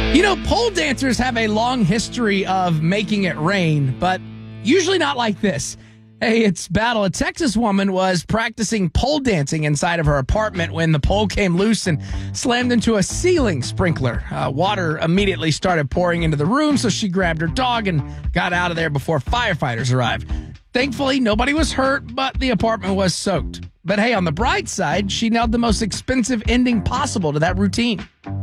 Pole dancers have a long history of making it rain, but usually not like this. Hey, it's Battle. A Texas woman was practicing pole dancing inside of her apartment when the pole came loose and slammed into a ceiling sprinkler. Water immediately started pouring into the room, so she grabbed her dog and got out of there before firefighters arrived. Thankfully, nobody was hurt, but the apartment was soaked. But hey, on the bright side, she nailed the most expensive ending possible to that routine.